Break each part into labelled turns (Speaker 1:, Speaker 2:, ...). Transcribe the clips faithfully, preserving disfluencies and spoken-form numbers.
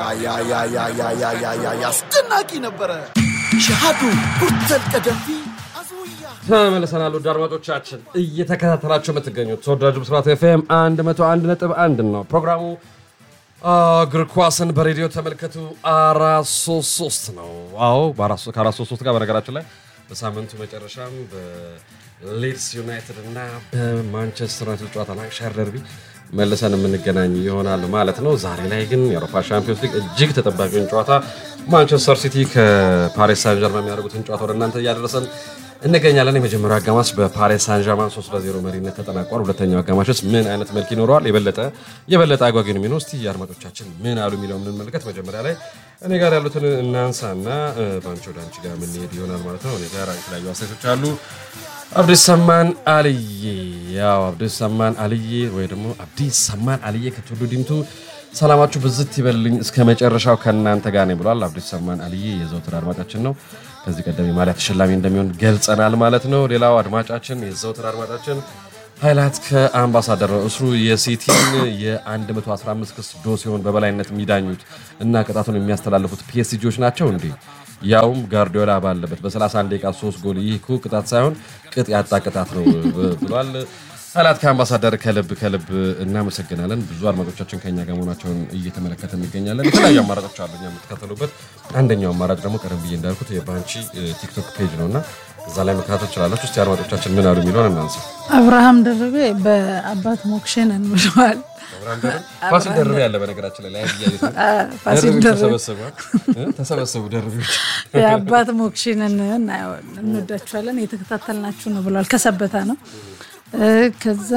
Speaker 1: ያ ያ ያ ያ ያ ያ ያ ያስደናቂ ነበር ሻሃዱ ቁርጠል ቀደፊ
Speaker 2: ተመልሰናል ወደ አድማጮቻችን እየተከታተላችሁ የምትገኙት ተወዳጁ ብስራት ኤፍኤም one oh one ነጥብ one ነው ፕሮግራሙ እግር ኳስን በሬዲዮ ተመልከቱ አራት ሶስት ሶስት ነው አዎ በአራት ከአራት ሶስት ሶስት ጋር በነገራችን ላይ በሳምንቱ መጨረሻም በሊድስ ዩናይትድ እና በማንቸስተር ዩናይትድ ጨዋታ ላይ ሻር ደርቢ መልሰን የምንገናኝ ይሆናል ማለት ነው ዛሬ ላይ ግን የአውሮፓ ሻምፒዮንስ ሊግ እጅግ ተጠባቂውን ጨዋታ ማንቸስተር ሲቲ ከፓሪስ ሳን ዠርማን የሚያደርጉትን ጨዋታ ወደ እናንተ እያደረሰን እንገኛለን የመጀመሪያው አጋማሽ በፓሪስ ሳን ዠርማን three to zero መሪነት ተጠናቋል ሁለተኛው አጋማሽስ ምን አይነት መልክ ይኖረዋል የበለጠ የበለጠ አጓጊ ነው የሚሆነው እስቲ አድማጮቻችን ምን አሉ የሚለውን እንመልከት መጀመሪያ ላይ እኔ ጋር ያሉትን እናንሳና ባንቾ ዳንቺ ጋር ምን ይሄድ ይሆናል ማለት ነው እኔ ጋር የተለያዩ አስተያየቶች አሉ አብዲስ ሰማን አልዬ ያው አብዲስ ሰማን አልዬ ወይ ደግሞ አብዲስ ሰማን አልዬ ከቱሉ ዲምቱ ሰላማችሁ ብዝት ይበልልኝ እስከ መጨረሻው ከናንተ ጋር ነኝ ብሏል አብዲስ ሰማን አልዬ የዘውትር አድማጫችን ነው ከዚህ ቀደም የማሊያ ተሸላሚ እንደሚሆን ገልጸናል ማለት ነው ሌላው አድማጫችን የዘውትር አድማጫችን ሃይላይት ከአምባሳደር ነው እሱ የሲቲን የ115 ክስ ዶሲዮን በበላይነት የሚዳኙት እና ቅጣቱን የሚያስተላልፉት ፒኤስጂዎች ናቸው እንዴ ያውም ጋርዲዮላ ባለበት በ31 ደቂቃ ሶስት ጎል ይህ እኮ ቅጣት ሳይሆን ቅጥ ያጣ ቅጣት ነው ብሏል ሃይላይት ከአምባሳደር ከልብ ከልብ እናመሰግናለን ብዙ አድማጮቻችን ከኛ ጋር ሆናቸውን እየተመለከተን እንገኛለን የተለያዩ አማራጮች አሉኛ የምትከታተሉበት አንደኛው አማራጭ ደግሞ ቀደም ብዬ እንዳልኩት የባንቺ ቲክቶክ ፔጅ ነውና እዛ ላይ መከታተል ይችላልላችሁ እስቲ አድማጮቻችን ምን አሉ የሚለውን እናንሳ
Speaker 3: አብርሃም ደርቤ በአባት ሞክሽን እንብሏል
Speaker 2: አብርሃም ደርቤ ፋሲል ደርቤ ያለ በነገራችን ላይ ላይ ያያይዝ
Speaker 3: ፋሲል ደርቤ
Speaker 2: ተሰበሰቡ ተሰበሰቡ ደርቤዎች
Speaker 3: የአባት ሞክሽንን እንወዳችኋለን የተከታተልናችሁ ነው ብሏል ከሰበታ ነው ከዛ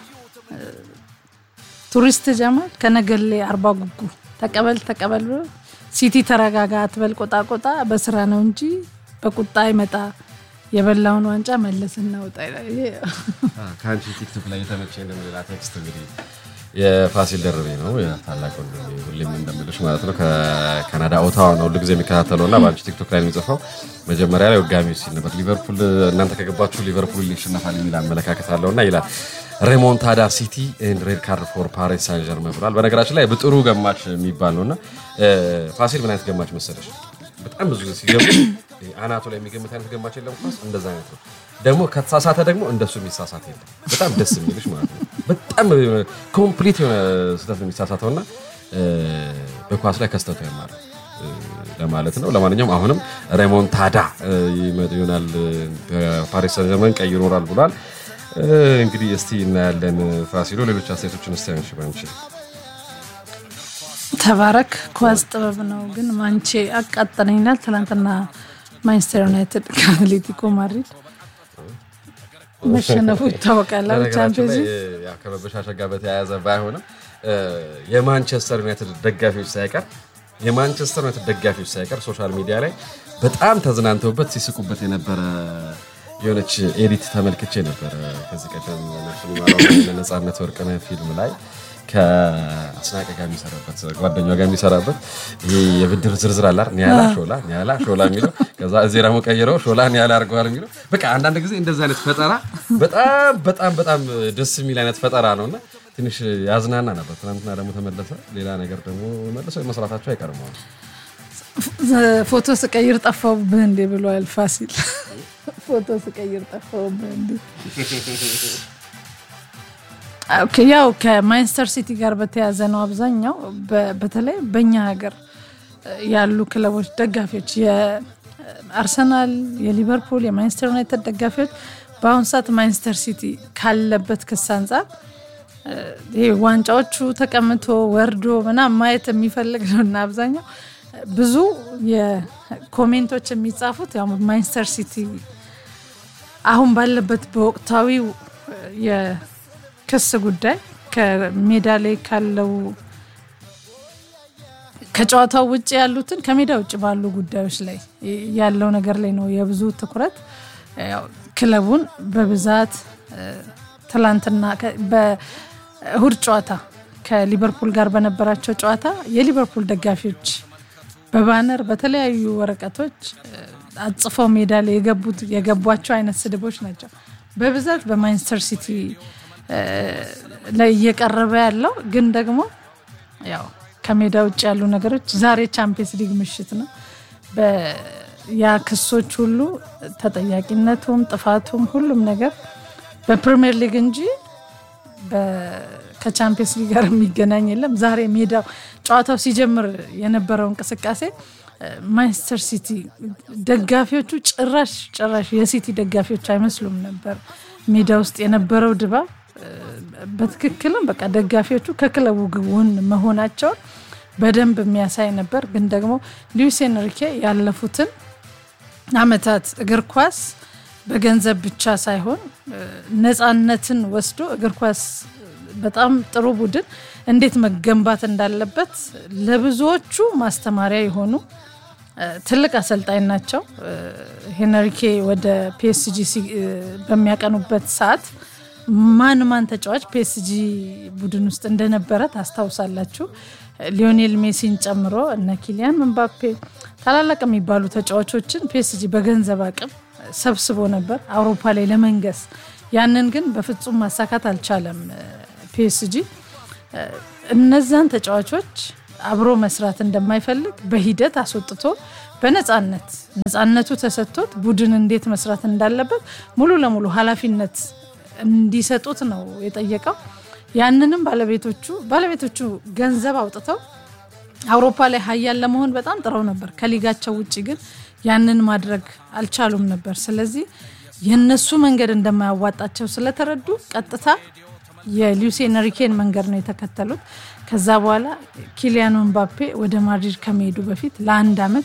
Speaker 3: ቱሪስት ጀማል ከነገሌ አርባ ጉጉ ተቀበል ተቀበል ሲቲ ተረጋጋ አትበል ቆጣ ቆጣ በስራ ነው እንጂ በቁጣ አይመጣ የበላውን ዋንጫ መልስና ወጣ ይላል
Speaker 2: ካንቺ ቲክቶክ ላይ የተመቸኝ ለሌላ ቴክስት እንግዲህ የፋሲል ደርቤ ነው የታላቁ ሁሌም እንደምልሽ ማለት ነው ከካናዳ ኦታዋ ነው ለጊዜ የሚከታተለውና ባንቺ ቲክቶክ ላይ የሚጽፈው መጀመሪያ ላይ ወጋሚ ሲል ነበር ሊቨርፑል እናንተ ከገባችሁ ሊቨርፑል ሊሸነፋል የሚል አመለካከት አለውና ይላል ሬሞንታዳ ሲቲ ኤንድ ሬድ ካርድ ፎር ፓሪስ ሳን ዠርማን ብሏል በነገራችን ላይ በጥሩ ገማች የሚባል ነውና ፋሲል ምን አይነት ገማች መሰለሽ በጣም ብዙ ሲገምት አናቱ ላይ የሚገምት አይነት ገማች የለም ኳስ እንደዛ አይነት ነው ደግሞ ከተሳሳተ ደግሞ እንደሱ የሚሳሳት የለም በጣም ደስ የሚልሽ ማለት ነው በጣም ኮምፕሊት የሆነ ስህተት የሚሳሳተውና በኳስ ላይ ከስተቱ ያማረ ለማለት ነው ለማንኛውም አሁንም ሬሞንታዳ ይሆናል ፓሪስ ሳን ዠርማን ቀይ ይኖራል ብሏል እንግዲህ እስቲ እናያለን ፋሲሎ ሌሎች አስተያየቶችን እስቲ አንቺ ባንቺ
Speaker 3: ተባረክ ኳስ ጥበብ ነው ግን ማንቼ አቃጠለኝላል ትላንትና ማንቸስተር ዩናይትድ ከአትሌቲኮ ማድሪድ መሸነፉ ይታወቃል ቻምፒየንስ
Speaker 2: ያ ከበበሻሻ ጋር በተያያዘ ባይሆንም የማንቸስተር ዩናይትድ ደጋፊዎች ሳይቀር የማንቸስተር ዩናይትድ ደጋፊዎች ሳይቀር ሶሻል ሚዲያ ላይ በጣም ተዝናንተውበት ሲስቁበት የነበረ የሆነች ኤዲት ተመልክቼ ነበር ከዚህ ቀደም ነፃነት ወርቅነህ ፊልም ላይ ከአስናቀ ጋር የሚሰራበት ጓደኛው ጋር የሚሰራበት ይሄ የብድር ዝርዝር አለ አይደል ኒያላ ሾላ ኒያላ ሾላ የሚለው ከዛ እዚህ ደግሞ ቀይረው ሾላ ኒያላ አርጓል የሚለው በቃ አንዳንድ ጊዜ እንደዛ አይነት ፈጠራ በጣም በጣም በጣም ደስ የሚል አይነት ፈጠራ ነውና ትንሽ ያዝናና ነበር ትናንትና ደግሞ ተመለሰ ሌላ ነገር ደግሞ መልሰው መስራታቸው አይቀርም
Speaker 3: ፎቶ ስቀይር ጠፋውብህ እንዴ ብሏል ፋሲል ፎቶ ስቀይር ጠፋውብህ እንዴ ኦኬ ያው ከማንቸስተር ሲቲ ጋር በተያዘ ነው አብዛኛው በተለይ በእኛ ሀገር ያሉ ክለቦች ደጋፊዎች የአርሰናል የሊቨርፑል የማንቸስተር ዩናይትድ ደጋፊዎች በአሁን ሰዓት ማንቸስተር ሲቲ ካለበት ክስ አንፃር ይሄ ዋንጫዎቹ ተቀምጦ ወርዶ ምናምን ማየት የሚፈልግ ነውና አብዛኛው ብዙ የኮሜንቶች የሚጻፉት ያው ማንቸስተር ሲቲ አሁን ባለበት በወቅታዊው የክስ ጉዳይ ከሜዳ ላይ ካለው ከጨዋታው ውጪ ያሉትን ከሜዳ ውጪ ባሉ ጉዳዮች ላይ ያለው ነገር ላይ ነው የብዙ ትኩረት ያው ክለቡን በብዛት ትላንትና በእሁድ ጨዋታ ከሊቨርፑል ጋር በነበራቸው ጨዋታ የሊቨርፑል ደጋፊዎች በባነር በተለያዩ ወረቀቶች አጽፈው ሜዳ ላይ የገቡት የገቧቸው አይነት ስድቦች ናቸው በብዛት በማንቸስተር ሲቲ ላይ እየቀረበ ያለው ግን ደግሞ ያው ከሜዳ ውጭ ያሉ ነገሮች ዛሬ ቻምፒየንስ ሊግ ምሽት ነው በያ ክሶች ሁሉ ተጠያቂነቱም ጥፋቱም ሁሉም ነገር በፕሪሚየር ሊግ እንጂ ከቻምፒየንስ ሊግ ጋር የሚገናኝ የለም ዛሬ ሜዳው ጨዋታው ሲጀምር የነበረው እንቅስቃሴ ማንቸስተር ሲቲ ደጋፊዎቹ ጭራሽ ጭራሽ የሲቲ ደጋፊዎች አይመስሉም ነበር ሜዳ ውስጥ የነበረው ድባብ በትክክልም በቃ ደጋፊዎቹ ከክለቡ ጎን መሆናቸው በደንብ የሚያሳይ ነበር ግን ደግሞ ሉዊስ ኤንሪኬ ያለፉትን አመታት እግር ኳስ በገንዘብ ብቻ ሳይሆን ነፃነትን ወስዶ እግር ኳስ በጣም ጥሩ ቡድን እንዴት መገንባት እንዳለበት ለብዙዎቹ ማስተማሪያ የሆኑ ትልቅ አሰልጣኝ ናቸው ሄንሪኬ ወደ ፒኤስጂ በሚያቀኑበት ሰዓት ማን ማን ተጫዋች ፒኤስጂ ቡድን ውስጥ እንደነበረ ታስታውሳላችሁ ሊዮኔል ሜሲን ጨምሮ እነ ኪሊያን ምባፔ ታላላቅ የሚባሉ ተጫዋቾችን ፒኤስጂ በገንዘብ አቅም ሰብስቦ ነበር አውሮፓ ላይ ለመንገስ ያንን ግን በፍጹም ማሳካት አልቻለም ፒኤስጂ እነዛን ተጫዋቾች አብሮ መስራት እንደማይፈልግ በሂደት አስወጥቶ በነፃነት ነፃነቱ ተሰጥቶት ቡድን እንዴት መስራት እንዳለበት ሙሉ ለሙሉ ኃላፊነት እንዲሰጡት ነው የጠየቀው ያንንም ባለቤቶቹ ባለቤቶቹ ገንዘብ አውጥተው አውሮፓ ላይ ሀያል ለመሆን በጣም ጥረው ነበር ከሊጋቸው ውጪ ግን ያንን ማድረግ አልቻሉም ነበር ስለዚህ የነሱ መንገድ እንደማያዋጣቸው ስለተረዱ ቀጥታ የሉዊስ ኤንሪኬን መንገድ ነው የተከተሉት ከዛ በኋላ ኪሊያን ምባፔ ወደ ማድሪድ ከመሄዱ በፊት ለአንድ አመት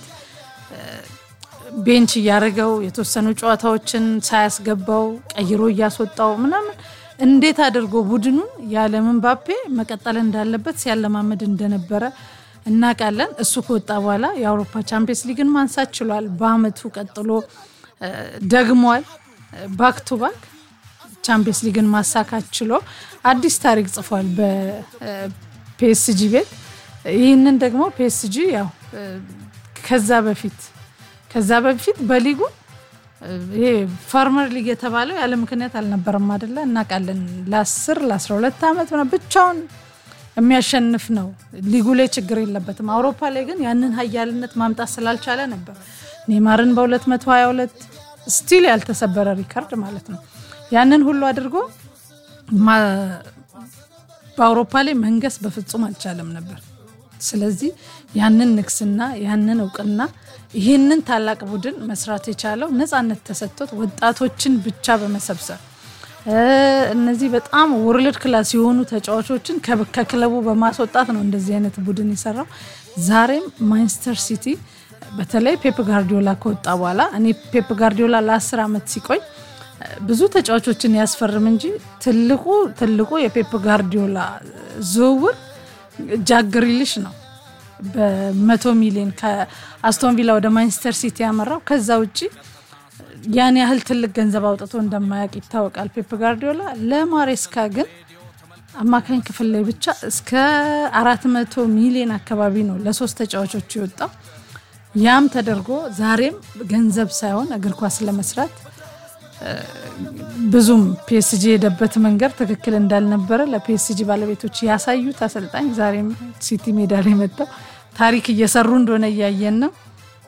Speaker 3: ቤንች ያረጋው የተወሰኑ ጨዋታዎችን ሳያስገባው ቀይሮ ያስወጣው ምናምን እንዴት አድርጎ ቡድኑን ያለ ምባፔ መቀጠል እንዳለበት ሲያለማመድ እንደነበረ እናቃለን እሱ ከወጣ በኋላ የአውሮፓ ቻምፒየንስ ሊግን ማንሳት ችሏል በአመቱ ቀጥሎ ደግሟል ባክ ቱ ባክ ቻምፒየንስ ሊግን ማሳካት ችሎ አዲስ ታሪክ ጽፏል በፒኤስጂ ቤት ይሄንን ደግሞ ፒኤስጂ ያው ከዛ በፊት ከዛ በፊት በሊጉ ይሄ ፋርመር ሊግ የተባለው ያለ ምክንያት አልነበረም አይደለ እናቃለን ለ10 ለ12 አመት ነው ብቻውን የሚያሸንፍ ነው ሊጉ ላይ ችግር የለበትም አውሮፓ ላይ ግን ያንን ሀያልነት ማምጣት ስላልቻለ ነበር ኔይማርን በ222 ስቲል ያልተሰበረ ሪካርድ ማለት ነው ያንን ሁሉ አድርጎ በአውሮፓ ላይ መንገስ በፍጹም አልቻለም ነበር ስለዚህ ያንን ንክስና ያንን እውቅና ይሄንን ታላቅ ቡድን መስራት የቻለው ነፃነት ተሰጥቶት ወጣቶችን ብቻ በመሰብሰብ እነዚህ በጣም ወርልድ ክላስ የሆኑ ተጫዋቾችን ከክለቡ በማስወጣት ነው እንደዚህ አይነት ቡድን ይሰራው ዛሬም ማንቸስተር ሲቲ በተለይ ፔፕ ጋርዲዮላ ከወጣ በኋላ እኔ ፔፕ ጋርዲዮላ ለ10 አመት ሲቆይ ብዙ ተጫዋቾችን ያስፈርም እንጂ ትልቁ ትልቁ የፔፕ ጋርዲዮላ ዝውውር ጃክ ግሪሊሽ ነው በ100 ሚሊዮን ከአስቶን ቪላ ወደ ማንቸስተር ሲቲ ያመራው ከዛ ውጪ ያን ያህል ትልቅ ገንዘብ አውጥቶ እንደማያቅ ይታወቃል ፔፕ ጋርዲዮላ ለማሬስካ ግን አማካኝ ክፍል ላይ ብቻ እስከ አራት መቶ ሚሊዮን አካባቢ ነው ለሶስት ተጫዋቾች ይወጣው ያም ተደርጎ ዛሬም ገንዘብ ሳይሆን እግር ኳስ ለመስራት ብዙም ፒኤስጂ የደበት መንገድ ትክክል እንዳልነበረ ለፒኤስጂ ባለቤቶች ያሳዩት አሰልጣኝ ዛሬም ሲቲ ሜዳ ላይ መጣው ታሪክ እየሰሩ እንደሆነ ያያየን ነው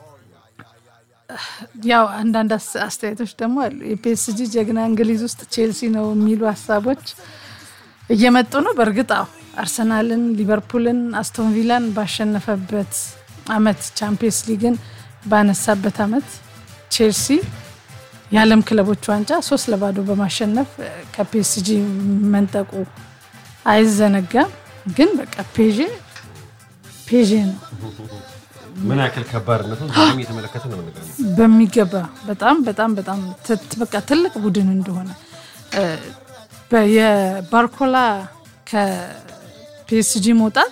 Speaker 3: ያው አንዳንድ አስተያየቶች ደግሞ አሉ የፒኤስጂ ጀግና እንግሊዝ ውስጥ ቼልሲ ነው የሚሉ ሐሳቦች እየመጡ ነው በርግጣው አርሰናልን ሊቨርፑልን አስቶን ቪላን ባሸነፈበት አመት ቻምፒየንስ ሊግን ባነሳበት አመት ቼልሲ የዓለም ክለቦች ዋንጫ ሶስት ለባዶ በማሸነፍ ከፒኤስጂ መንጠቁ አይዘነጋም ግን በቃ ፔጄ ፔጄ ነው
Speaker 2: ምን ያክል ከባድነቱን ዛሬም እየተመለከተ ነው ነገር
Speaker 3: በሚገባ በጣም በጣም በጣም በቃ ትልቅ ቡድን እንደሆነ በየባርኮላ ከፒኤስጂ መውጣት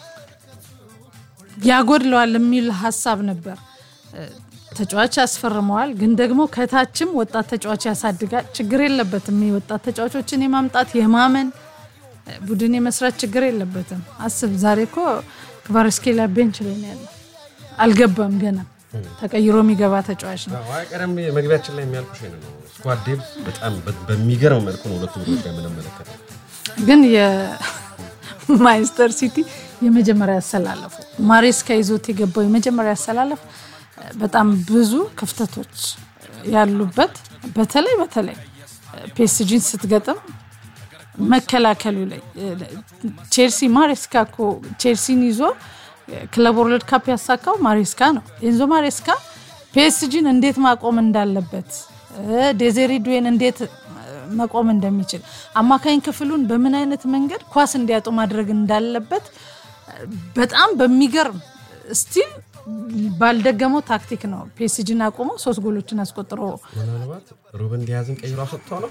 Speaker 3: ያጎድለዋል የሚል ሐሳብ ነበር ተጫዋች ያስፈርመዋል ግን ደግሞ ከታችም ወጣት ተጫዋች ያሳድጋል ችግር የለበትም ወጣት ተጫዋቾችን የማምጣት የማመን ቡድን የመስራት ችግር የለበትም አስብ ዛሬኮ ክቫርስኬላ ቤንች ላይ ነው ያለው አልገባም ገና ተቀይሮ የሚገባ ተጫዋች ነው
Speaker 2: አይ ቀደም መግቢያችን ላይ የሚያልኩሽ ነው ስኳድ ዴፕ በጣም በሚገርም መልኩ ነው ሁለቱ ቡድኖች ጋር የምንመለከተው
Speaker 3: ግን የ ማንቸስተር ሲቲ የመጀመሪያ ያሰላለፉ ማሬስካ ይዞት የገባው የመጀመሪያ ያሰላለፍ በጣም ብዙ ክፍተቶች ያሉበት በተለይ በተለይ ፒኤስጂን ስትገጥም መከላከሉ ላይ ቼልሲ ማሬስካ ኮ ቼልሲን ይዞ ክለብ ወርልድ ካፕ ያሳካው ማሬስካ ነው ኤንዞ ማሬስካ ፒኤስጂን እንዴት ማቆም እንዳለበት ዴዜሪ ዱዌን እንዴት መቆም እንደሚችል አማካኝ ክፍሉን በምን አይነት መንገድ ኳስ እንዲያጡ ማድረግ እንዳለበት በጣም በሚገርም ስቲል ባልደገመው ታክቲክ ነው ፒኤስጂን አቆመው ሶስት ጎሎችን አስቆጥሮ
Speaker 2: ምናልባት ሩበን ዲያዝን ቀይሮ አሰጥቶ ነው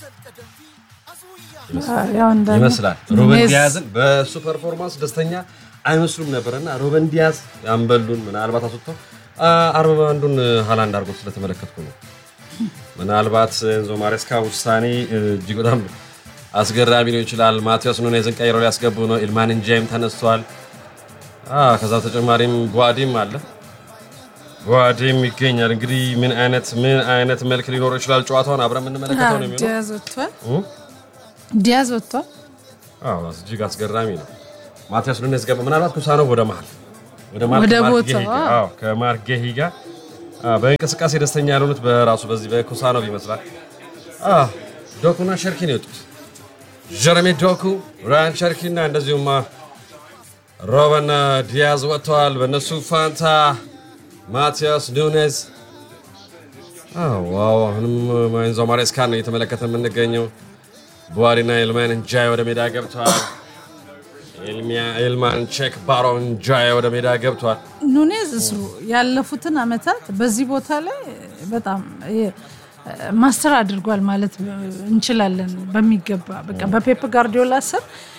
Speaker 3: ያው እንደ
Speaker 2: ይመስላል ሩበን ዲያዝን በሱ ፐርፎርማንስ ደስተኛ አይመስሉም ነበርና ሩበን ዲያዝ ያንበሉን ምናልባት አሰጥቶ አርባ አንዱን ሃላንድ አርጎ ስለተመለከትኩ ነው ምናልባት ኤንዞ ማሬስካ ውሳኔ እጅግ በጣም አስገራሚ ነው ይችላል ማቲያስ ኑኔዝን ቀይሮ ሊያስገቡ ነው ኢልማን እንጃይም ተነስቷል አ ከዛ ተጨማሪም ጓዲም አለ ጓዲም ይገኛል እንግዲህ ምን አይነት ምን አይነት መልክ ሊኖር ይችላል ጨዋታውን አብረን ምን መለከተው ነው የሚሆነው
Speaker 3: ዲያዝ ወጥቷል ዲያዝ ወጥቷል
Speaker 2: አዎ እጅግ አስገራሚ ነው ማቲያስ ኑኔዝ ገባ ምናልባት ኩሳኖ ወደ መሃል ወደ መሃል
Speaker 3: ወደ ቦታው
Speaker 2: አዎ ከማርጌሂ ጋር በእንቅስቃሴ ደስተኛ ያሉት በራሱ በዚህ በኩሳኖቭ ይመስላል አ ዶኩና ሸርኪን ይወጡት ጀረሚ ዶኩ ራን ሸርኪና እንደዚሁም ሩበን ዲያዝ ወጥቷል በነሱ ፋንታ ማቲያስ ኑኔዝ አዎ ዋው አሁንም ኤንዞ ማሬስካ ነው እየተመለከተ የምንገኘው ቡዋሪና ኢልማን እንጃይ ወደ ሜዳ ገብቷል ኤልሚያ ኤልማን ቼክ ባሮን እንጃይ ወደ ሜዳ ገብቷል
Speaker 3: ኑኔዝ እስሩ ያለፉትን አመታት በዚህ ቦታ ላይ በጣም ማስተር አድርጓል ማለት እንችላለን በሚገባ በቃ በፔፕ ጋርዲዮላ ስር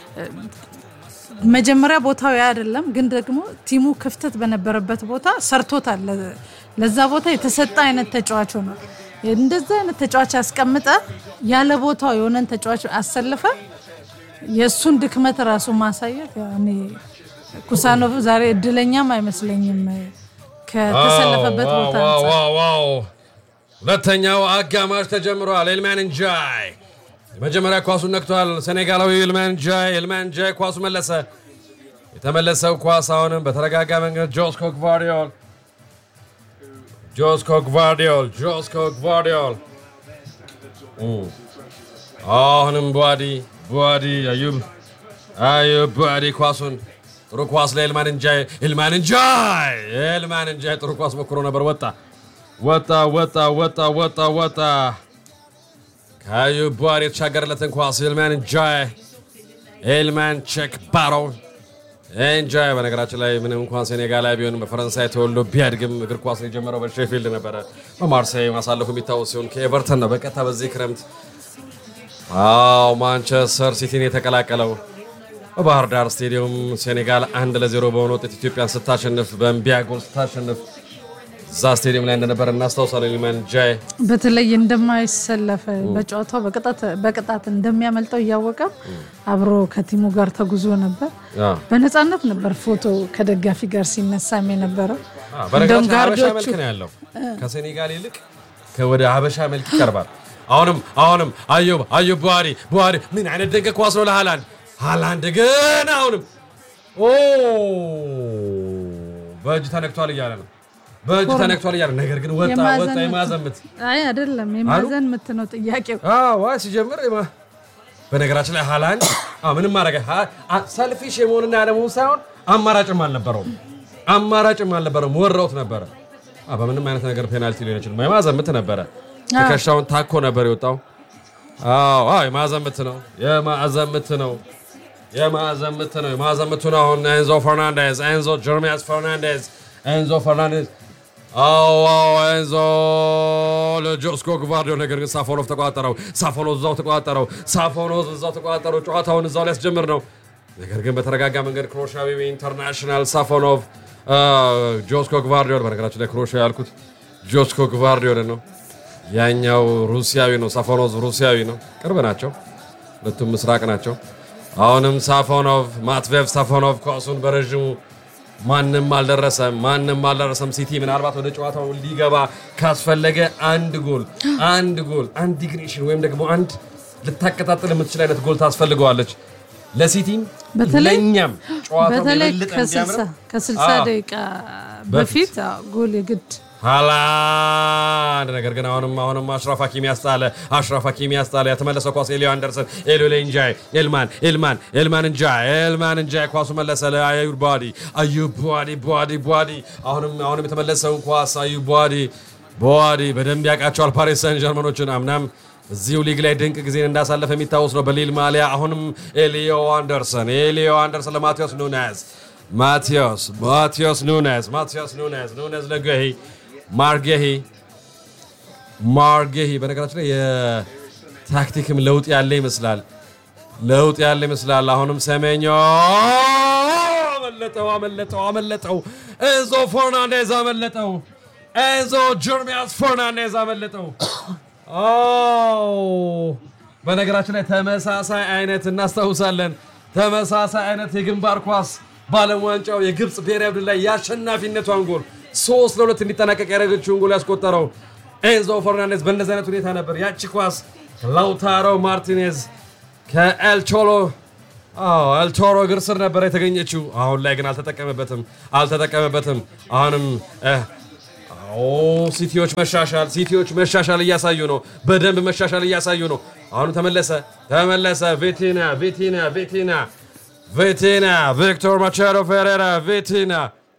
Speaker 3: መጀመሪያ ቦታው ያ አይደለም ግን ደግሞ ቲሙ ክፍተት በነበረበት ቦታ ሰርቶታል ለዛ ቦታ የተሰጠ አይነት ተጫዋች ነው እንደዛ አይነት ተጫዋች አስቀምጠ ያለ ቦታው የሆነን ተጫዋች አሰልፈ የሱን ድክመት ራሱ ማሳየት ያኔ ኩሳኖቭ ዛሬ እድለኛም አይመስለኝም ከተሰለፈበት ቦታ
Speaker 2: ዋው ዋው ዋው ሁለተኛው አጋማሽ ተጀምሯል ኢልማን እንጃይ መጀመሪያ ኳሱን ነክቷል ሴኔጋላዊ ኢልማን እንጃይ ኢልማን እንጃይ ኳሱ መለሰ የተመለሰው ኳስ አሁንም በተረጋጋ መንገድ ጆስኮ ግቫርዲዮል ጆስኮ ግቫርዲዮል ጆስኮ ግቫርዲዮል አሁንም ቡዋዲ ቡዋዲ አዩብ አዩብ ቡዋዲ ኳሱን ጥሩ ኳስ ለኢልማን እንጃይ ኢልማን እንጃይ ኢልማን እንጃይ ጥሩ ኳስ ሞክሮ ነበር ወጣ ወጣ ወጣ ወጣ ወጣ ወጣ አዩብ ቡዋዲ ተሻገረለትን ኳስ ኢልማን እንጃይ ኢልማን ቼክ ባሮ እንጃይ በነገራችን ላይ ምንም እንኳን ሴኔጋል ላይ ቢሆንም በፈረንሳይ ተወልዶ ቢያድግም እግር ኳስ የጀመረው በሼፊልድ ነበር በማርሴይ ማሳለፉ የሚታወስ ሲሆን ከኤቨርተን ነው በቀጥታ በዚህ ክረምት አው ማንቸስተር ሲቲን የተቀላቀለው በባህር ዳር ስቴዲየም ሴኔጋል አንድ ለዜሮ በሆነ ውጤት ኢትዮጵያን ስታሸንፍ በእምቢያ ጎል ስታሸንፍ ዛ ስቴዲየም ላይ እንደነበር እናስታውሳለን ኢልማን እንጃይ
Speaker 3: በተለይ እንደማይሰለፍ በጨዋታው በቅጣት በቅጣት እንደሚያመልጠው ያወቀ አብሮ ከቲሙ ጋር ተጉዞ ነበር በነፃነት ነበር ፎቶ ከደጋፊ ጋር ሲነሳም የነበረው
Speaker 2: በረጋታ ሀበሻ መልክ ነው ያለው ከሴኔጋል ይልቅ ከወደ ሀበሻ መልክ ይቀርባል አሁንም አሁንም አዩብ አዩብ ቡዋዲ ቡዋዲ ምን አይነት ደንገ ኳስ ነው ለሃላንድ ሃላንድ ግን አሁንም ኦ በእጅ ተነክቷል እያለ ነው በእጅ ተነክቷል እያለ ነገር ግን ወጣ ወጣ የማዘምት
Speaker 3: አይ አይደለም የማዘን ምት ነው ጥያቄው
Speaker 2: አዎ ዋይ ሲጀምር በነገራችን ላይ ሃላንድ አዎ ምንም ማረጋ ሰልፊሽ የመሆንና ያለመሆን ሳይሆን አማራጭም አልነበረውም አማራጭም አልነበረውም ወራውት ነበር አዎ በምንም አይነት ነገር ፔናልቲ ሊሆን ይችላል የማዘምት ነበር ተከሻውን ታኮ ነበር የወጣው አዎ አዎ የማዘምት ነው የማዘምት ነው የማዘምት ነው የማዘምት ነው አሁን ኤንዞ ፈርናንዴዝ ኤንዞ ጀርሚያስ ፈርናንዴዝ ኤንዞ ፈርናንዴዝ አዎ አዎ ኤንዞ ለጆስኮ ግቫርዲዮል ነገር ግን ሳፎኖቭ ተቋጠረው ሳፎኖቭ እዛው ተቋጠረው ሳፎኖቭ እዛው ተቋጠረው ጨዋታውን እዛው ሊያስጀምር ነው ነገር ግን በተረጋጋ መንገድ ክሮሻዊ ኢንተርናሽናል ሳፎኖቭ ጆስኮ ግቫርዲዮል በነገራችን ላይ ክሮሻ ያልኩት ጆስኮ ግቫርዲዮል ነው ያኛው ሩሲያዊ ነው ሳፎኖቭ ሩሲያዊ ነው ቅርብ ናቸው ሁለቱም ምስራቅ ናቸው አሁንም ሳፎኖቭ ማትቬቭ ሳፎኖቭ ኳሱን በረጅሙ ማንንም አልደረሰም ማንንም አልደረሰም ሲቲ ምናልባት ወደ ጨዋታው ሊገባ ካስፈለገ አንድ ጎል አንድ ጎል አንድ ኢግኒሽን ወይም ደግሞ አንድ ልታቀጣጥል የምትችል አይነት ጎል ታስፈልገዋለች ለሲቲም ለኛም ጨዋታው በልጥ እንዲያምር
Speaker 3: ከ60 ደቂቃ በፊት ጎል የግድ
Speaker 2: ሃላንድ ነገር ግን አሁንም አሁንም አሽራፍ ሐኪሚ ያስጣለ አሽራፍ ሐኪሚ ያስጣለ የተመለሰው ኳስ ኤሊዮ አንደርሰን ኤሊዮ ለንጃይ ኤልማን ኤልማን ኤልማን እንጃይ ኤልማን እንጃይ ኳሱ መለሰ ለአዩብ ቧዲ አዩብ ቧዲ ቧዲ ቧዲ አሁንም አሁንም የተመለሰው ኳስ አዩብ ቧዲ ቧዲ በደንብ ያቃቸዋል ፓሪስ ሰን ጀርመኖችን አምናም እዚሁ ሊግ ላይ ድንቅ ጊዜ እንዳሳለፈ የሚታወስ ነው በሊል ማሊያ አሁንም ኤሊዮ አንደርሰን ኤሊዮ አንደርሰን ለማቲያስ ኑኔዝ ማቲያስ ማቲያስ ኑኔዝ ማቲያስ ኑኔዝ ኑኔዝ ለገሂ ማርጌሂ ማርጌሂ በነገራችን ላይ የታክቲክም ለውጥ ያለ ይመስላል ለውጥ ያለ ይመስላል አሁንም ሰሜኞ አመለጠው አመለጠው አመለጠው ኤንዞ ፈርናንዴዝ አመለጠው ኤንዞ ጀርሚያስ ፈርናንዴዝ አመለጠው አው በነገራችን ላይ ተመሳሳይ አይነት እናስተውሳለን ተመሳሳይ አይነት የግንባር ኳስ ባለም ዋንጫው የግብጽ ብሔራዊ ቡድን ላይ ያሸናፊነቷን ጎል ሶስት ለሁለት እንዲጠናቀቅ ያደረገችውን ጎል ያስቆጠረው ኤንዞ ፈርናንዴዝ በእንደዚህ አይነት ሁኔታ ነበር ያቺ ኳስ ላውታሮ ማርቲኔዝ ከኤልቾሎ አዎ ኤልቶሮ እግር ስር ነበር የተገኘችው አሁን ላይ ግን አልተጠቀመበትም አልተጠቀመበትም አሁንም ኦ ሲቲዎች መሻሻል ሲቲዎች መሻሻል እያሳዩ ነው በደንብ መሻሻል እያሳዩ ነው አሁን ተመለሰ ተመለሰ ቪቲና ቪቲና ቪቲና ቪቲና ቪክቶር ማቻዶ ፌሬራ ቪቲና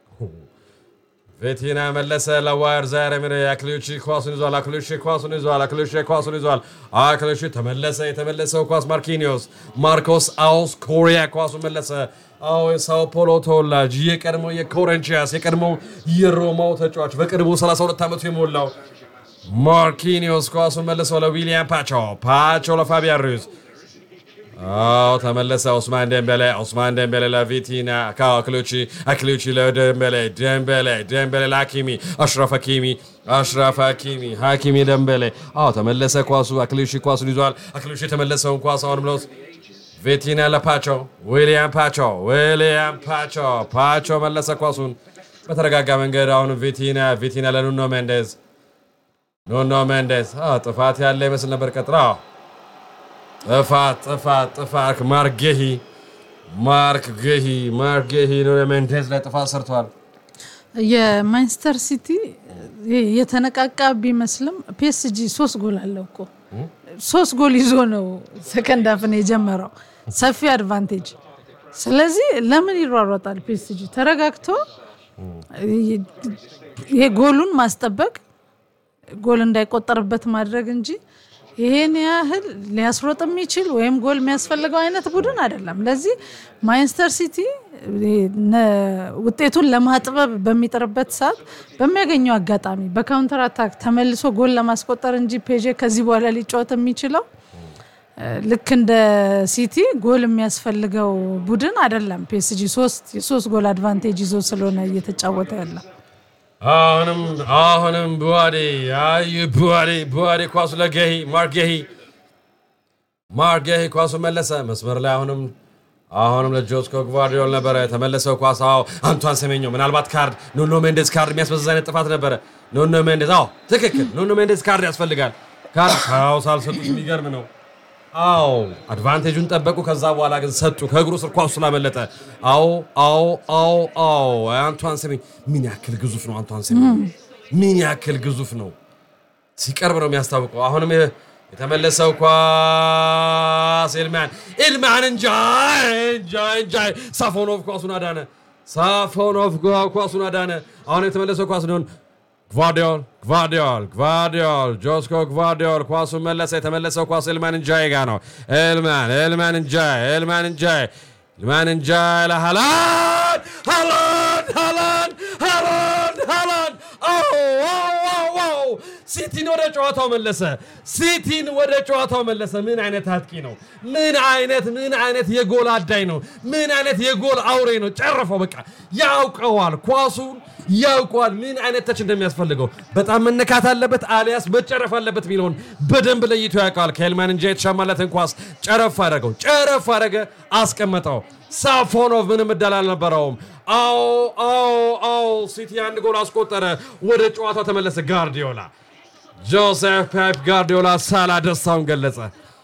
Speaker 2: ቪቲና መለሰ ለዋየር ዛሬ ምን ያክሊውቺ ኳሱን ይዟል አክሊውቺ ኳሱን ይዟል አክሊውቺ ኳሱን ይዟል አክሊውቺ ተመለሰ የተመለሰው ኳስ ማርኪኒዮስ ማርኮስ አውስ ኮሪያ ኳሱን መለሰ አው ሳኦ ፖሎ ተወላጅ የቀድሞ የኮረንቺያስ የቀድሞ የሮማው ተጫዋች በቅርቡ ሰላሳ ሁለት ዓመቱ የሞላው ማርኪኒዮስ ኳሱን መለሰው ለዊሊያም ፓቾ ፓቾ ለፋቢያን ሩዝ አው ተመለሰ ኦስማን ዴምቤሌ ኦስማን ዴምቤሌ ለቪቲና ካክሉቺ አክሉቺ ለዴምቤሌ ዴምቤሌ ዴምቤሌ ለሐኪሚ አሽራፍ ሐኪሚ አሽራፍ ሐኪሚ ሐኪሚ ዴምቤሌ አው ተመለሰ ኳሱ አክሉቺ ኳሱን ይዟል አክሉቺ ተመለሰው ኳስ አሁን ብሎስ ቪቲና ለፓቾ ዊሊያም ፓቾ ዊሊያም ፓቾ ፓቾ መለሰ ኳሱን በተረጋጋ መንገድ አሁን ቪቲና ቪቲና ለኑኖ ሜንዴዝ ኑኖ ሜንዴዝ አ ጥፋት ያለ ይመስል ነበር ቀጥራው ጥፋት ጥፋት ጥፋት ማርጌሂ ማርክ ገሂ ማርክ ገሂ ኑኖ ሜንዴዝ ላይ ጥፋት ሰርቷል
Speaker 3: የማንቸስተር ሲቲ የተነቃቃ ቢመስልም ፒኤስጂ ሶስት ጎል አለው እኮ ሶስት ጎል ይዞ ነው ሰከንድ አፍን የጀመረው ሰፊ አድቫንቴጅ ስለዚህ ለምን ይሯሯጣል ፒኤስጂ ተረጋግቶ የጎሉን ማስጠበቅ ጎል እንዳይቆጠርበት ማድረግ እንጂ ይሄን ያህል ሊያስሮጥ የሚችል ወይም ጎል የሚያስፈልገው አይነት ቡድን አይደለም ለዚህ ማንቸስተር ሲቲ ውጤቱን ለማጥበብ በሚጠርበት ሰዓት በሚያገኘው አጋጣሚ በካውንተር አታክ ተመልሶ ጎል ለማስቆጠር እንጂ ፔጄ ከዚህ በኋላ ሊጫወት የሚችለው ልክ እንደ ሲቲ ጎል የሚያስፈልገው ቡድን አይደለም ፒኤስጂ ሶስት የሶስት ጎል አድቫንቴጅ ይዞ ስለሆነ እየተጫወተ ያለው
Speaker 2: አሁንም አሁንም ቡዋዲ አይ ቡዋዲ ቡዋዲ ኳስ ለገሂ ማርጌሂ ማርጌሂ ኳሱ መለሰ መስመር ላይ አሁንም አሁንም ለጆስኮ ግቫርዲዮል ነበር የተመለሰው ኳስ አው አንቷን ሰሜኞ ምናልባት ካርድ ኑኖ ሜንዴዝ ካርድ የሚያስበዛ አይነት ጥፋት ነበር ኑኖ ሜንዴዝ አው ትክክል ኑኖ ሜንዴዝ ካርድ ያስፈልጋል ካርድ ካው ሳልሰጡት የሚገርም ነው አው አድቫንቴጁን ጠበቁ ከዛ በኋላ ግን ሰጡ ከእግሩ ስር ኳሱ ስላመለጠ አው አው አው አው አንቷን ሰሜኝ ምን ያክል ግዙፍ ነው አንቷን ሰሜኝ ምን ያክል ግዙፍ ነው ሲቀርብ ነው የሚያስታውቀው አሁንም የተመለሰው ኳስ ኤልማን ኤልማን እንጃይ እንጃይ እንጃይ ሳፎኖቭ ኳሱን አዳነ ሳፎኖቭ ኳሱን አዳነ አሁን የተመለሰው ኳስ ነው ግቫርዲዮል ግቫርዲዮል ግቫርዲዮል ጆስኮ ግቫርዲዮል ኳሱን መለሰ የተመለሰው ኳስ ኤልማን እንጃይ ጋር ነው ኤልማን ኤልማን እንጃይ ኤልማን እንጃይ ኤልማን እንጃይ ለሃላንድ ሃላንድ ሃላንድ ሃላንድ ሃላንድ አው አው አው ሲቲን ወደ ጨዋታው መለሰ ሲቲን ወደ ጨዋታው መለሰ ምን አይነት አጥቂ ነው ምን አይነት ምን አይነት የጎል አዳይ ነው ምን አይነት የጎል አውሬ ነው ጨረፈው በቃ ያውቀዋል ኳሱን ያውቀዋል ምን አይነት ተች እንደሚያስፈልገው በጣም መነካት አለበት አሊያስ መጨረፍ አለበት ሚሊዮን በደንብ ለይቶ ያውቃል ከኤልማን እንጃይ የተሻማለትን ኳስ ጨረፍ አደረገው ጨረፍ አደረገ አስቀመጠው ሳፎኖቭ ምንም እድል አልነበረውም አው አው አው ሲቲ አንድ ጎል አስቆጠረ ወደ ጨዋታው ተመለሰ ጋርዲዮላ ጆሴፍ ፔፕ ጋርዲዮላ ሳላ ደስታውን ገለጸ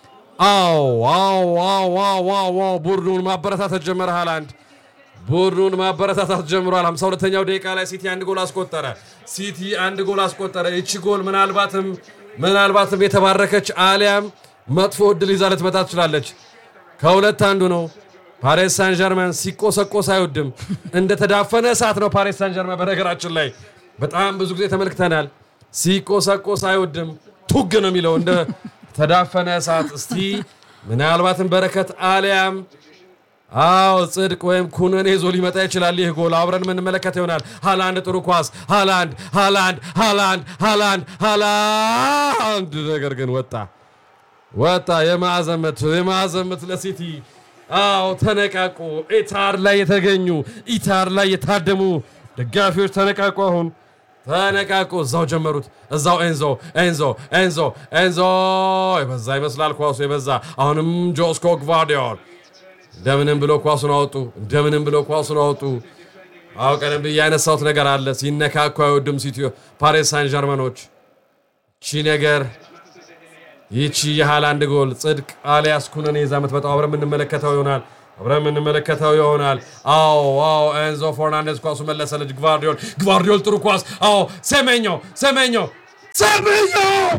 Speaker 2: አው አው አው አው አው ቡድኑን ማበረታታት ጀመረ ሃላንድ ቡድኑን ማበረታታት ጀምሯል ሃምሳ ሁለተኛው ደቂቃ ላይ ሲቲ አንድ ጎል አስቆጠረ ሲቲ አንድ ጎል አስቆጠረ እቺ ጎል ምናልባትም ምናልባትም የተባረከች አሊያም መጥፎ እድል ይዛ ልትመጣ ትችላለች ከሁለት አንዱ ነው ፓሪስ ሳን ጀርመን ሲቆሰቆስ አይወድም እንደ ተዳፈነ እሳት ነው ፓሪስ ሳን ጀርመን በነገራችን ላይ በጣም ብዙ ጊዜ ተመልክተናል ሲቆሰቆስ አይወድም ቱግ ነው የሚለው እንደ ተዳፈነ እሳት እስቲ ምናልባትም በረከት አሊያም አው ጽድቅ ወይም ኩነኔ ይዞ ሊመጣ ይችላል ይህ ጎል አብረን ምን መለከት ይሆናል ሃላንድ ጥሩ ኳስ ሃላንድ ሃላንድ ሃላንድ ሃላንድ ሃላንድ ነገር ግን ወጣ ወጣ የማዕዘመት የማዕዘመት ለሲቲ አው ተነቃቁ ኢታር ላይ የተገኙ ኢታር ላይ የታደሙ ደጋፊዎች ተነቃቁ አሁን ተነቃቁ እዛው ጀመሩት እዛው ኤንዞ ኤንዞ ኤንዞ ኤንዞ ይበዛ ይመስላል ኳሱ ይበዛ አሁንም ጆስኮ ግቫርዲዮል እንደምንም ብሎ ኳሱን አወጡ እንደምንም ብሎ ኳሱን አወጡ አው ቀደም በያነሳውት ነገር አለ ሲነካኩ አይወድም ሲቲ ፓሪስ ሳን ጀርመኖች ቺ ነገር ይቺ የሃላንድ ጎል ጽድቅ አሊያስ ኩነኔ ይዛ መጥተው አብረን ምን መለከታው ይሆናል አብረን ምን መለከታው ይሆናል አው አው ኤንዞ ፈርናንዴዝ ኳሱ መለሰ ልጅ ግቫርዲዮል ግቫርዲዮል ጥሩ ኳስ አው ሰሜኞ ሰሜኞ ሰሜኞ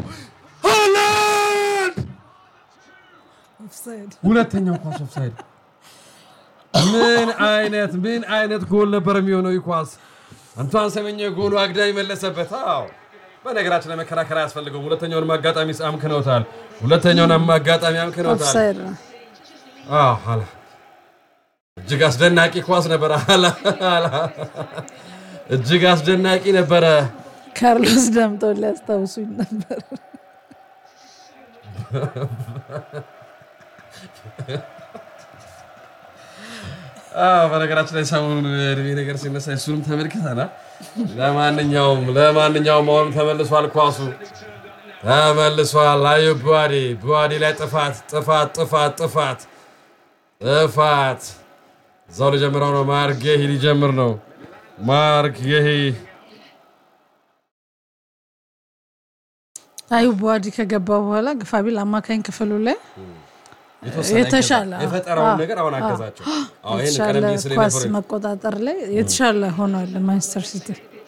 Speaker 2: ሃላንድ
Speaker 3: ኦፍሳይድ
Speaker 2: ሁለተኛው ኳስ ኦፍሳይድ ምን አይነት ምን አይነት ጎል ነበር የሚሆነው ይኳስ አንቷን ሰሜኞ ጎሉ አግዳሚ መለሰበት አው በነገራችን ላይ መከራከራ ያስፈልገው ሁለተኛውን ማጋጣሚ አምከነውታል ሁለተኛውን ማጋጣሚ አምከነውታል
Speaker 3: ኦፍሳይድ
Speaker 2: አዎ hala እጅግ አስደናቂ ኳስ ነበር hala እጅግ አስደናቂ ነበር
Speaker 3: ካርሎስ ደምጦ ሊያስታውሱኝ ነበር
Speaker 2: አዎ በነገራችን ላይ ሰሞኑን ነገር ሲነሳ እሱንም ተመልክተናል ለማንኛውም ለማንኛውም አሁን ተመልሷል ኳሱ ተመልሷል አዩ ቡአዲ ቡአዲ ላይ ጥፋት ጥፋት ጥፋት ጥፋት ጥፋት ዛው ለጀመረው ነው ማርክ ጌሂ ሊጀምር ነው ማርክ ጌሂ
Speaker 3: አዩ ቡአዲ ከገባ በኋላ ግፋቢል አማካኝ ክፍሉ ላይ የተሻለ
Speaker 2: የፈጠራው ነገር አሁን አገዛቸው አዎ ይሄን ቀደም ሲል
Speaker 3: ኳስ መቆጣጠር ላይ የተሻለ ሆኗል ማንቸስተር ሲቲ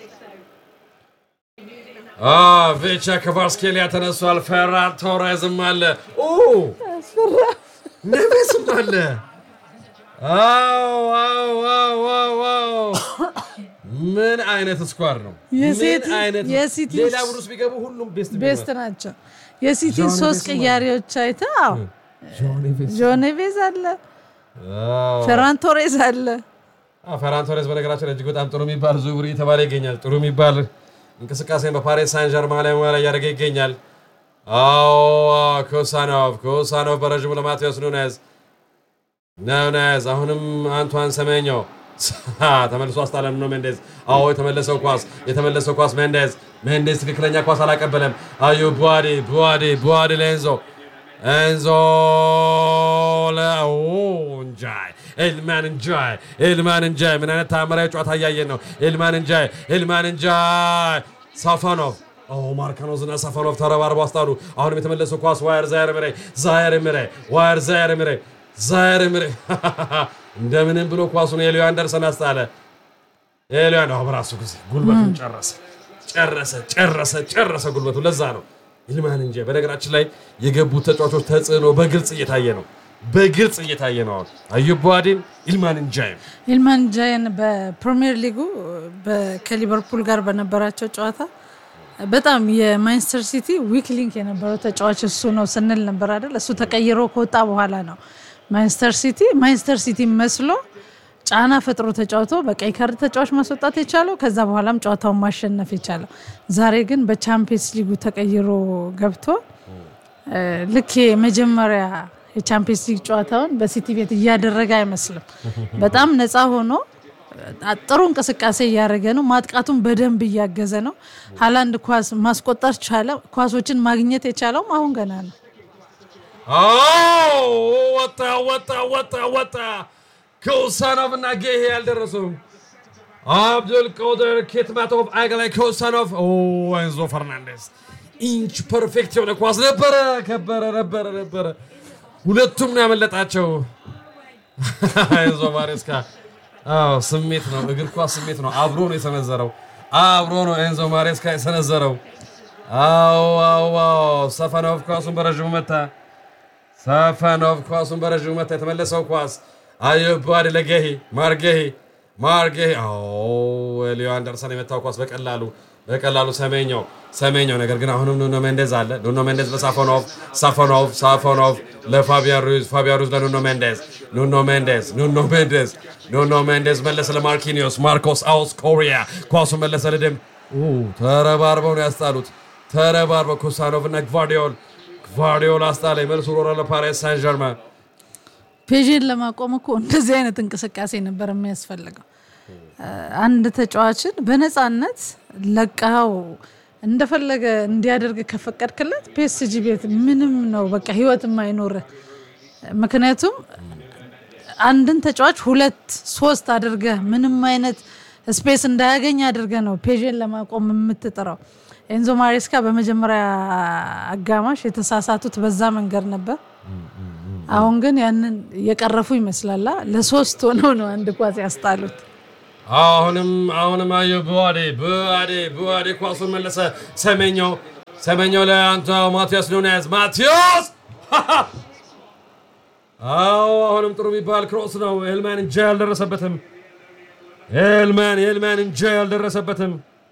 Speaker 2: አዎ ቬቻ ከቫርስኬሊያ ተነሷል ፈራን ቶሬዝም አለ ኦ
Speaker 3: አስፈራ
Speaker 2: ነብስም አለ አው አው አው አው ምን አይነት ስኳር ነው ምን አይነት
Speaker 3: የሲቲ
Speaker 2: ሌላ ብሩስ ቢገቡ ሁሉም ቤስት
Speaker 3: ቤስት ናቸው የሲቲ ሶስት ቅያሪዎች አይተው ጆኔቬዝ አለ ፈራን ቶሬዝ አለ
Speaker 2: አ ፈራን ቶሬዝ በነገራችን እጅግ በጣም ጥሩ የሚባል ዝውውር እየተባለ ይገኛል ጥሩ የሚባል እንቅስቃሴን በፓሪስ ሳን ጀርማን ላይ ማለት ያደረገ ይገኛል አው ኮሳኖቭ ኮሳኖቭ በረጅሙ ለማቴዎስ ኑኔዝ ኑኔዝ አሁንም አንቷን ሰሜኞ ተመልሶ አስታለም ነው ሜንዴዝ አው የተመለሰው ኳስ የተመለሰው ኳስ ሜንዴዝ ሜንዴዝ ትክክለኛ ኳስ አላቀበለም አዩ ቡአዲ ቡአዲ ቡአዲ ለኤንዞ ኤንዞ ላውንጃይ ኤልማን እንጃይ ኤልማን እንጃይ ምን አይነት ታምራዊ ጨዋታ ያያየን ነው ኤልማን እንጃይ ኤልማን እንጃይ ሳፋኖቭ ኦ ማርካኖዝና ሳፋኖቭ ተረባርበው አስታሉ አሁንም የተመለሰው ኳስ ዋየር ዛየር ምሬ ዛየር ምሬ ዋየር ዛየር ምሬ ዛየር ምሬ እንደምንም ብሎ ኳሱን ኤሊዮ አንደርሰን አስጣለ ኤሊዮ ነው በራሱ ጊዜ ጉልበቱን ጨረሰ ጨረሰ ጨረሰ ጨረሰ ጉልበቱ ለዛ ነው ኢልማን እንጃይ በነገራችን ላይ የገቡት ተጫዋቾች ተጽዕኖ በግልጽ እየታየ ነው በግልጽ እየታየ ነው አዩብ ቡአዲን ኢልማን እንጃይ
Speaker 3: ኢልማን እንጃይን በፕሪሚየር ሊጉ በከሊቨርፑል ጋር በነበራቸው ጨዋታ በጣም የማንቸስተር ሲቲ ዊክ ሊንክ የነበረው ተጫዋች እሱ ነው ስንል ነበር አይደል እሱ ተቀይሮ ከወጣ በኋላ ነው ማንቸስተር ሲቲ ማንቸስተር ሲቲ መስሎ ጫና ፈጥሮ ተጫውቶ በቀይ ካርድ ተጫዋች ማስወጣት የቻለው ከዛ በኋላም ጨዋታውን ማሸነፍ የቻለው ዛሬ ግን በቻምፒየንስ ሊጉ ተቀይሮ ገብቶ ልክ የመጀመሪያ የቻምፒየንስ ሊግ ጨዋታውን በሲቲ ቤት እያደረገ አይመስልም በጣም ነፃ ሆኖ ጥሩ እንቅስቃሴ እያደረገ ነው ማጥቃቱን በደንብ እያገዘ ነው ሃላንድ ኳስ ማስቆጠር ቻለ ኳሶችን ማግኘት የቻለው አሁን ገና ነው
Speaker 2: አው ወጣ ወጣ ወጣ ወጣ ኮሳኖቭ እና ጌሄ ያልደረሱም አብዱል ቃድር ኬትማቶቭ አገላይ ኮሳኖቭ ኦ ኤንዞ ፈርናንዴዝ ኢንች ፐርፌክት የሆነ ኳስ ነበረ ከበረ ነበረ ነበረ ሁለቱም ነው ያመለጣቸው ኤንዞ ማሬስካ አዎ ስሜት ነው እግር ኳስ ስሜት ነው አብሮ ነው የሰነዘረው አብሮ ነው ኤንዞ ማሬስካ የሰነዘረው አዎ አዎ ሰፋኖቭ ኳሱን በረጅሙ መታ ሰፋኖቭ ኳሱን በረጅሙ መታ የተመለሰው ኳስ አዩብ ቡአዴ ለጌሂ ማርጌሂ ማርጌሂ አዎ ሊዮ አንደርሰን የመታው ኳስ በቀላሉ በቀላሉ ሰሜኛው ሰሜኛው ነገር ግን አሁንም ኑኖ ሜንዴዝ አለ ኑኖ ሜንዴዝ ለሳፎኖቭ ሳፎኖቭ ሳፎኖቭ ለፋቢያን ሩይዝ ፋቢያን ሩይዝ ለኑኖ ሜንዴዝ ኑኖ ሜንዴዝ ኑኖ ሜንዴዝ ኑኖ ሜንዴዝ መለሰ ለማርኪኒዮስ ማርኮስ አውስ ኮሪያ ኳሱ መለሰ ለደም ኦ ተረባርበው ነው ያስጣሉት ተረባርበው ኮሳኖቭ እና ግቫርዲዮል ግቫርዲዮል አስጣለ መልሶ ወራ ለፓሪስ ሳን ጀርመን
Speaker 3: ፔዥን ለማቆም እኮ እንደዚህ አይነት እንቅስቃሴ ነበር የሚያስፈልገው አንድ ተጫዋችን በነፃነት ለቃው እንደፈለገ እንዲያደርግ ከፈቀድክለት ፒኤስጂ ቤት ምንም ነው በቃ ህይወት የማይኖር ምክንያቱም አንድን ተጫዋች ሁለት ሶስት አድርገ ምንም አይነት ስፔስ እንዳያገኝ አድርገ ነው ፔዥን ለማቆም የምትጠራው ኤንዞ ማሬስካ በመጀመሪያ አጋማሽ የተሳሳቱት በዛ መንገድ ነበር አሁን ግን ያንን የቀረፉ ይመስላል ለሶስት ሆነው ነው አንድ ኳስ ያስጣሉት
Speaker 2: አሁንም አሁንም አዩብ ቡአዴ ቡአዴ ቡአዴ ኳሱን መለሰ ሰሜኛው ሰሜኛው ለአንቶ ማቲያስ ኑኔዝ ማቲያስ አዎ አሁንም ጥሩ ቢባል ክሮስ ነው ኤልማን እንጂ ያልደረሰበትም ኤልማን ኤልማን እንጂ ያልደረሰበትም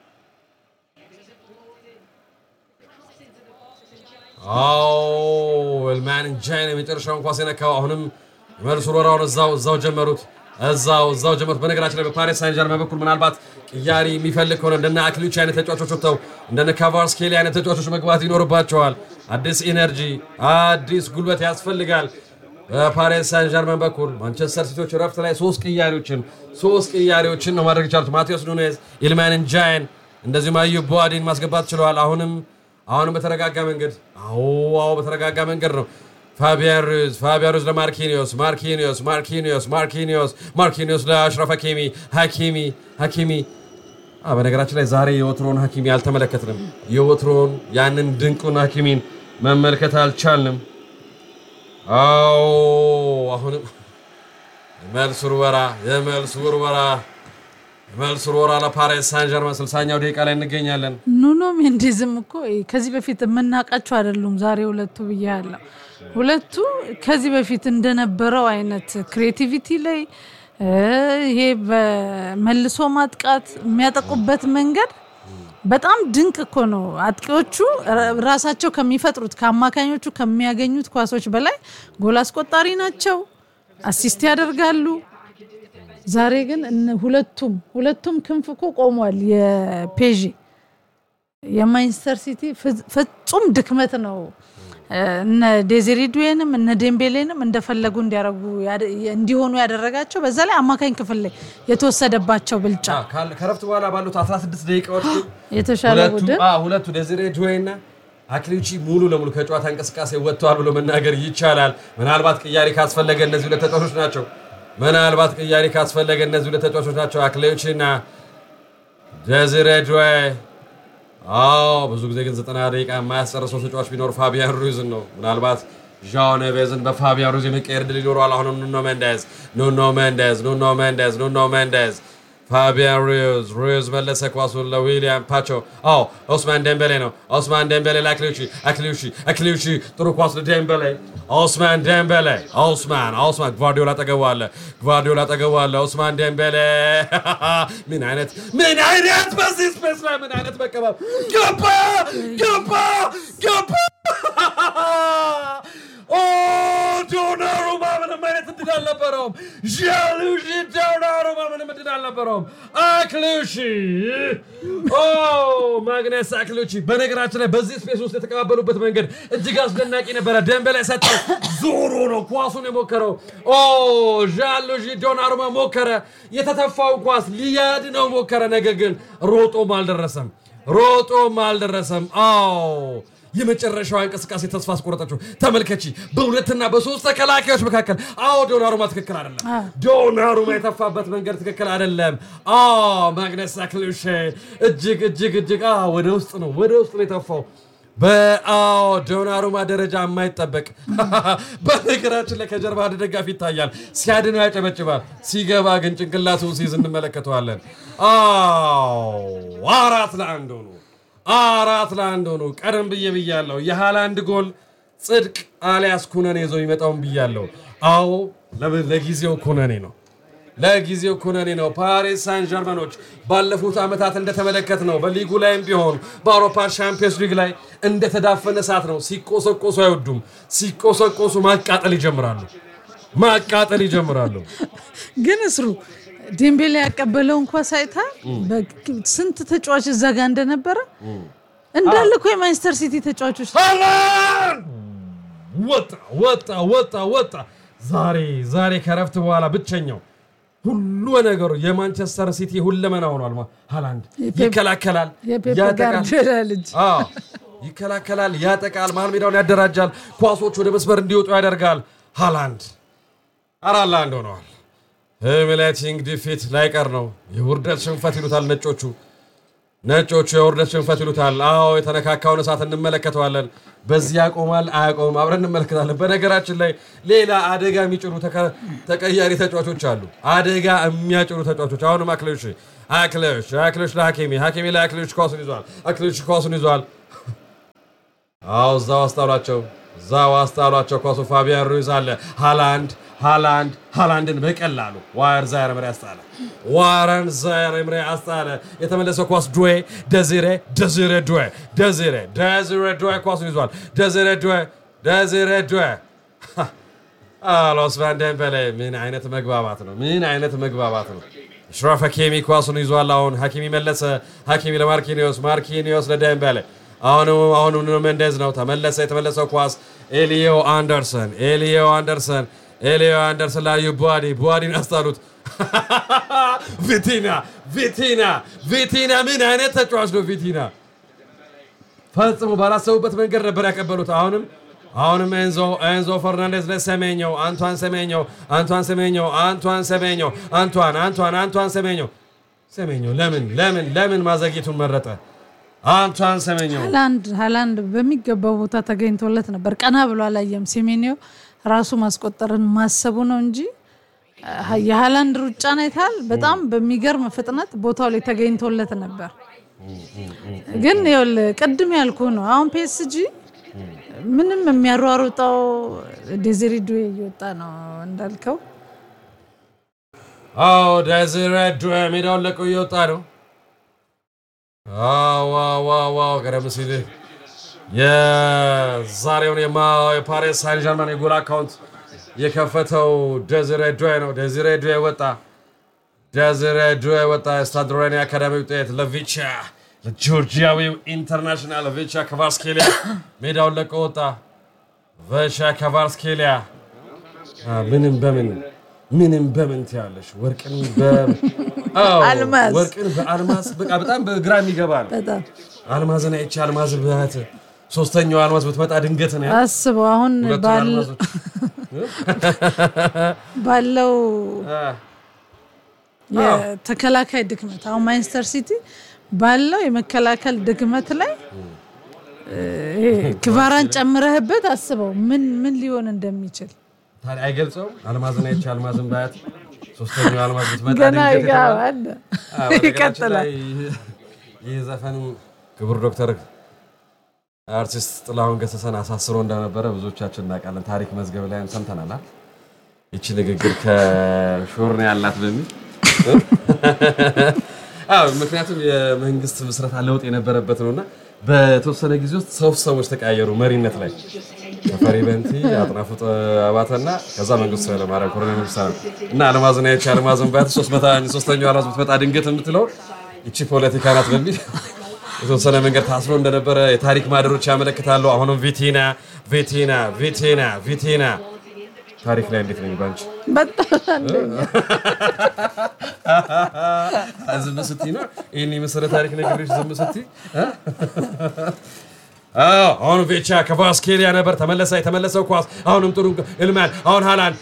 Speaker 2: አዎ ኤልማን እንጂ የመጨረሻውን ኳስ የነካው አሁንም መልሶ ወራውን እዛው እዛው ጀመሩት እዛው እዛው ጀመሩት በነገራችን ላይ በፓሪስ ሳን ጀርመን በኩል ምናልባት ቅያሪ የሚፈልግ ሆነ እንደነ አክሊቹ አይነት ተጫዋቾች ወጥተው እንደነ ካቫርስኬሊ አይነት ተጫዋቾች መግባት ይኖርባቸዋል አዲስ ኢነርጂ አዲስ ጉልበት ያስፈልጋል በፓሪስ ሳን ጀርመን በኩል ማንቸስተር ሲቲዎች ረፍት ላይ ሶስት ቅያሪዎችን ሶስት ቅያሪዎችን ነው ማድረግ ይችላል ማቲያስ ኑኔዝ ኢልማን እንጃን እንደዚሁም አዩብ ቡአዴን ማስገባት ችለዋል አሁንም አሁንም በተረጋጋ መንገድ አዎ አዎ በተረጋጋ መንገድ ነው ፋቢያን ሩይዝ ፋቢያን ሩይዝ ለማርኪኒዮስ ማርኪኒዮስ ማርኪኒዮስ ማርኪኒዮስ ማርኪኒዮስ ለአሽራፍ ሀኪሚ ሀኪሚ ሀኪሚ አ በነገራችን ላይ ዛሬ የወትሮን ሀኪሚ አልተመለከትንም የወትሮን ያንን ድንቁን ሀኪሚን መመልከት አልቻልንም አዎ አሁንም መልስ ወራ የመልስ ወራ መልስ ወራ ለፓሪስ ሳን ጀርመን ስልሳኛው ደቂቃ ላይ እንገኛለን
Speaker 3: ኑኖ ሜንዴዝም እኮ ከዚህ በፊት የምናቃቸው አይደሉም ዛሬ ሁለቱ ብያለሁ ሁለቱ ከዚህ በፊት እንደነበረው አይነት ክሬቲቪቲ ላይ ይሄ በመልሶ ማጥቃት የሚያጠቁበት መንገድ በጣም ድንቅ እኮ ነው አጥቂዎቹ ራሳቸው ከሚፈጥሩት ከአማካኞቹ ከሚያገኙት ኳሶች በላይ ጎል አስቆጣሪ ናቸው አሲስት ያደርጋሉ ዛሬ ግን ሁለቱም ሁለቱም ክንፍ እኮ ቆሟል የፔጂ የማንቸስተር ሲቲ ፍጹም ድክመት ነው እነ ዴዚሬ ዱዌንም እነ ዴምቤሌንም እንደፈለጉ እንዲያረጉ እንዲሆኑ ያደረጋቸው በዛ ላይ አማካኝ ክፍል ላይ የተወሰደባቸው ብልጫ
Speaker 2: ከረፍት በኋላ ባሉት አስራ ስድስት ደቂቃዎች
Speaker 3: የተሻለ ቡድን
Speaker 2: አዎ ሁለቱ ዴዚሬ ዱዌና አክሊቹ ሙሉ ለሙሉ ከጨዋታ እንቅስቃሴ ወጥተዋል ብሎ መናገር ይቻላል ምናልባት ቅያሪ ካስፈለገ እነዚህ ሁለት ተጫዋቾች ናቸው ምናልባት ቅያሪ ካስፈለገ እነዚህ ሁለት ተጫዋቾች ናቸው አክሊቹና ዴዚሬ ዱዌ አዎ ብዙ ጊዜ ግን ዘጠና ደቂቃ የማያስጨርሰው ተጫዋች ቢኖር ፋቢያን ሩይዝ ነው ምናልባት ዣኦ ኔቬዝን በፋቢያን ሩይዝ የመቀየር ድል ይኖረዋል አሁንም ኑኖ ሜንዴዝ ኑኖ ሜንዴዝ ኑኖ ሜንዴዝ ኑኖ ሜንዴዝ ፋቢያን ሩይዝ ሩይዝ መለሰ ኳሱን ለዊሊያም ፓቾ አዎ ኦስማን ዴምቤሌ ነው ኦስማን ዴምቤሌ ለአክሊቹ አክሊቹ አክሊቹ ጥሩ ኳስ ለዴምቤሌ ኦስማን ዴምቤሌ ኦስማን ኦስማን ግቫርዲዮላ አጠገባለ ግቫርዲዮላ አጠገባለ ኦስማን ዴምቤሌ ምን አይነት ምን አይነት በዚህ ስፔስ ላይ ምን አይነት መቀበል ገባ ገባ ገባ ኦ ዶናሩማ ምንም አይነት እድል አልነበረውም ዣሉሺ ዶናሩማ ምንም እድል አልነበረውም አክሊቹ ኦ ማግነስ አክሊቹ በነገራችን ላይ በዚህ ስፔስ ውስጥ የተቀባበሉበት መንገድ እጅግ አስደናቂ ነበር ዴምቤሌ ሰጠው ዞሮ ነው ኳሱን የሞከረው ኦ ዣሉሺ ዶናሩማ ሞከረ የተተፋው ኳስ ሊያድ ነው ሞከረ ነገር ግን ሮጦም አልደረሰም ሮጦም አልደረሰም አዎ የመጨረሻው እንቅስቃሴ ተስፋ አስቆረጠችው ተመልከቺ በሁለትና በሶስት ተከላካዮች መካከል አዎ ዶናሩማ ትክክል አይደለም ዶናሩማ የተፋበት መንገድ ትክክል አይደለም አዎ ማግነስ አክሊቹ እጅግ እጅግ እጅግ አዎ ወደ ውስጥ ነው ወደ ውስጥ ነው የተፋው በአው ዶናሩማ ደረጃ የማይጠበቅ በነገራችን ላይ ከጀርባ ደጋፊ ይታያል ሲያድነው ያጨበጭባል ሲገባ ግን ጭንቅላቱ ሲይዝ እንመለከተዋለን አው አራት ለአንድ ሆኖ አራት ለአንድ ሆኖ ቀደም ብዬ ብያለሁ የሃላንድ ጎል ጽድቅ አሊያስ ኩነኔ ይዞ ይመጣውን ብያለሁ አው ለጊዜው ኩነኔ ነው ለጊዜው ኩነኔ ነው ፓሪስ ሳን ጀርመኖች ባለፉት አመታት እንደተመለከት ነው በሊጉ ላይም ቢሆን በአውሮፓ ቻምፒየንስ ሊግ ላይ እንደተዳፈነ ሰዓት ነው ሲቆሰቆሱ አይወዱም ሲቆሰቆሱ ማቃጠል ይጀምራሉ ማቃጠል ይጀምራሉ
Speaker 3: ግን እስሩ ዴምቤሌ ያቀበለው እንኳን ሳይታ በስንት ተጫዋች እዛ ጋር እንደነበረ እንዳለ እኮ የማንቸስተር ሲቲ ተጫዋቾች
Speaker 2: ወጣ ወጣ ወጣ ወጣ ዛሬ ዛሬ ከረፍት በኋላ ብቸኛው ሁሉ ነገሩ የማንቸስተር ሲቲ ሁለመና ሆኗል ሃላንድ ይከላከላል ያጠቃል አዎ ይከላከላል ያጠቃል መሃል ሜዳውን ያደራጃል ኳሶች ወደ መስመር እንዲወጡ ያደርጋል ሃላንድ አራላንድ ሆኗል ሄሚሌቲንግ ዲፊት ላይቀር ነው የውርደት ሽንፈት ይሉታል ነጮቹ ነጮቹ የውርደት ሽንፈት ይሉታል አዎ የተነካካውን ሰዓት እንመለከተዋለን በዚያ ቆማል አያቆም አብረን እንመለከታለን በነገራችን ላይ ሌላ አደጋ የሚጭሩ ተቀያሪ ተጫዋቾች አሉ አደጋ የሚያጭሩ ተጫዋቾች አሁንም አክሌሽ አክሌሽ አክሌሽ ለሐኪሚ ሐኪሚ ለአክሌሽ ኳሱን ይዟል አክሌሽ ኳሱን ይዟል አው ዛው አስታውላቸው ዛው አስታውላቸው ኳሱ ፋቢያን ሩይዝ አለ ሃላንድ ሃላንድ ሃላንድን በቀላሉ ዋየር ዛየር ምሪ አስታለ ዋረን ዛየር ምሪ አስታለ የተመለሰው ኳስ ዱዌ ደዚሬ ደዚሬ ዱዌ ደዚሬ ደዚሬ ዱዌ ኳሱን ይዟል ደዚሬ ዱዌ ደዚሬ ዱዌ አሎስ ቫን ዴምቤሌ ምን አይነት መግባባት ነው ምን አይነት መግባባት ነው ሽራፍ ሐኪሚ ኳሱን ይዟል አሁን ሐኪሚ መለሰ ሐኪሚ ለማርኪኒዮስ ማርኪኒዮስ ለዴምቤሌ አሁን አሁን ኑኖ ሜንዴዝ ነው ተመለሰ የተመለሰው ኳስ ኤሊዮ አንደርሰን ኤሊዮ አንደርሰን ኤሊዮ አንደርሰን ላይ ቡአዲ ቡአዲን አስታሉት ቪቲና ቪቲና ቪቲና ምን አይነት ተጫዋች ነው ቪቲና ፈጽሞ ባላሰቡበት መንገድ ነበር ያቀበሉት አሁንም አሁንም ኤንዞ ኤንዞ ፈርናንዴዝ ለሰሜኞ አንቷን ሰሜኞ አንቷን ሰሜኞ አንቷን ሰሜኞ አንቷን አንቷን አንቷን ሰሜኞ ሰሜኞ ለምን ለምን ለምን ማዘግየቱን መረጠ አንቷን ሰሜኞ
Speaker 3: ሃላንድ ሃላንድ በሚገባው ቦታ ተገኝቶለት ነበር ቀና ብሎ አላየም ሰሜኞ ራሱ ማስቆጠርን ማሰቡ ነው እንጂ የሃላንድ ሩጫን አይታል በጣም በሚገርም ፍጥነት ቦታው ላይ ተገኝቶለት ነበር ግን ይኸውል ቅድም ያልኩ ነው አሁን ፒኤስጂ ምንም የሚያሯሩጣው ዴዚሬ ዱዌ እየወጣ ነው እንዳልከው
Speaker 2: አዎ ዴዚሬ ዱዌ ሜዳውን ለቆ እየወጣ ነው አዎ ዋው ዋው ቀደም ሲል የዛሬውን የፓሪስ ሳን ጀርመን የጎል አካውንት የከፈተው ዴዚሬ ዱዌ ነው ዴዚሬ ዱዌ ወጣ ዴዚሬ ዱዌ ወጣ ስታድ ሬኔ አካዳሚ ውጤት ለቪቻ ለጆርጂያዊው ኢንተርናሽናል ቪቻ ካቫርስኬሊያ ሜዳውን ለቆ ወጣ ቪቻ ካቫርስኬሊያ ምንም በምን ምንም በምን ትያለሽ ወርቅን በ አው ወርቅን በአልማዝ በቃ በጣም በግራም ይገባል
Speaker 3: በጣም
Speaker 2: አልማዝና እቺ አልማዝ ባት ሶስተኛው አልማዝ ብትመጣ ድንገት ነው
Speaker 3: አስበው አሁን ባል ባለው የተከላካይ ድክመት አሁን ማንቸስተር ሲቲ ባለው የመከላከል ድክመት ላይ ክቫራን ጨምረህበት አስበው ምን ምን ሊሆን እንደሚችል ታዲያ አይገልጸው አልማዝና እቺ አልማዝን ባት ሶስተኛው አልማዝ ብትመጣ ድንገት ነው ይቀጥላል
Speaker 2: የዘፈኑ ክቡር ዶክተር አርቲስት ጥላሁን ገሰሰን አሳስሮ እንደነበረ ብዙዎቻችን እናውቃለን ታሪክ መዝገብ ላይም ሰምተናል እቺ ንግግር ከሾርኔ ያላት በሚል አው ምክንያቱም የመንግስት መስረታ ለውጥ የነበረበት ነውና በተወሰነ ጊዜ ውስጥ ሶስት ሰዎች ተቀያየሩ መሪነት ላይ ተፈሪ በንቲ አጥናፉት አባተና ከዛ መንግስት ለማራ ኮሎኔል ሙሳ እና አልማዝና እቺ አልማዝን ባት ሶስት መቶ ሶስተኛው አልማዝ ብትመጣ ድንገት የምትለው እቺ ፖለቲካ ናት በሚል የተወሰነ መንገድ ታስሮ እንደነበረ የታሪክ ማደሮች ያመለክታሉ አሁንም ቪቲና ቪቲና ቪቲና ቪቲና ታሪክ ላይ እንዴት ነው ባንቺ
Speaker 3: በጣም
Speaker 2: አዝም ስትይ ነው እኔ መሰረት ታሪክ ነገርሽ ዝም ስትይ አዎ አሁን ቪቻ ካቫርስኬሊያ ነበር ተመለሰ የተመለሰው ኳስ አሁንም ጥሩ ኢልማን አሁን ሃላንድ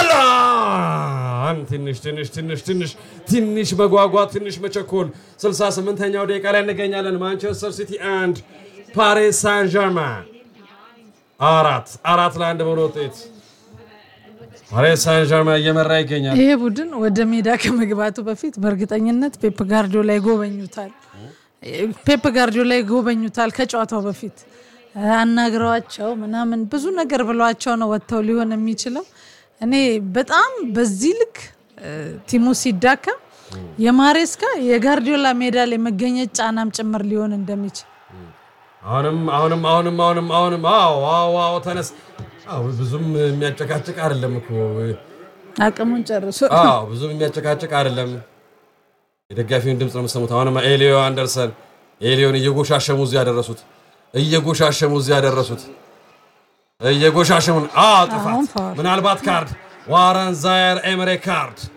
Speaker 2: ሃላንድ ትንሽ ትንሽ ትንሽ ትንሽ ትንሽ መጓጓት ትንሽ መቸኮል ስልሳ ስምንተኛው ደቂቃ ላይ እንገኛለን ማንቸስተር ሲቲ አንድ ፓሪስ ሳን ዠርማን አራት አራት ለአንድ በሆነ ውጤት ፓሪስ ሳን ዠርማን እየመራ ይገኛል።
Speaker 3: ይሄ ቡድን ወደ ሜዳ ከመግባቱ በፊት በእርግጠኝነት ፔፕ ጋርዲዮላ ይጎበኙታል ፔፕ ጋርዲዮላ ይጎበኙታል ከጨዋታው በፊት አናግረዋቸው ምናምን ብዙ ነገር ብለዋቸው ነው ወጥተው ሊሆን የሚችለው። እኔ በጣም በዚህ ልክ ቲሙ ሲዳከም የማሬስካ የጋርዲዮላ ሜዳ ላይ መገኘት ጫናም ጭምር ሊሆን እንደሚችል
Speaker 2: አሁንም አሁንም አሁንም አሁንም አሁንም አዎ አዎ አዎ ተነስ አዎ ብዙም የሚያጨቃጭቅ አይደለም እኮ
Speaker 3: አቅሙን ጨርሶ
Speaker 2: አዎ ብዙም የሚያጨቃጭቅ አይደለም። የደጋፊውን ድምጽ ነው የምሰሙት። አሁንም ኤሊዮ አንደርሰን ኤሊዮን እየጎሻሸሙ እዚህ ያደረሱት እየጎሻሸሙ እዚህ ያደረሱት እየጎሻሸሙ አዎ ጥፋት ምናልባት ካርድ ዋረን ዛየር ኤምሬ ካርድ